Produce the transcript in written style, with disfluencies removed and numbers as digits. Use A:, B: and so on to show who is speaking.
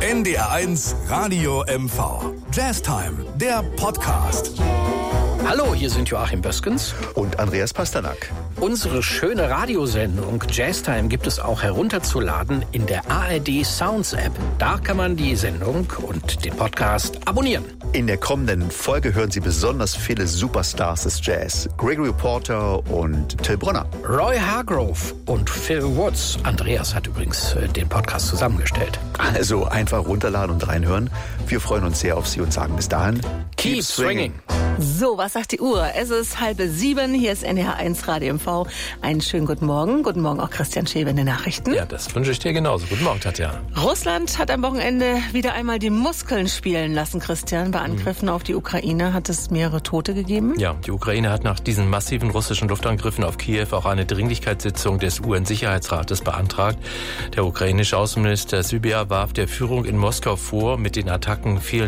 A: NDR1 Radio MV. Jazztime, der Podcast.
B: Hallo, hier sind Joachim Böskens
C: und Andreas Pasternak.
B: Unsere schöne Radiosendung Jazztime gibt es auch herunterzuladen in der ARD Sounds App. Da kann man die Sendung und den Podcast abonnieren.
C: In der kommenden Folge hören Sie besonders viele Superstars des Jazz. Gregory Porter und Till Brönner.
B: Roy Hargrove und Phil Woods. Andreas hat übrigens den Podcast zusammengestellt.
C: Also einfach runterladen und reinhören. Wir freuen uns sehr auf Sie und sagen bis dahin,
B: keep swinging.
D: So, was sagt die Uhr? Es ist 6:30. Hier ist NDR1 Radio MV. Einen schönen guten Morgen. Guten Morgen auch Christian Schewe in den Nachrichten.
E: Ja, das wünsche ich dir genauso. Guten Morgen, Tatjana.
D: Russland hat am Wochenende wieder einmal die Muskeln spielen lassen, Christian. Bei Angriffen auf die Ukraine hat es mehrere Tote gegeben.
E: Ja, die Ukraine hat nach diesen massiven russischen Luftangriffen auf Kiew auch eine Dringlichkeitssitzung des UN-Sicherheitsrates beantragt. Der ukrainische Außenminister Sybiha warf der Führung in Moskau vor, mit den Attacken vielen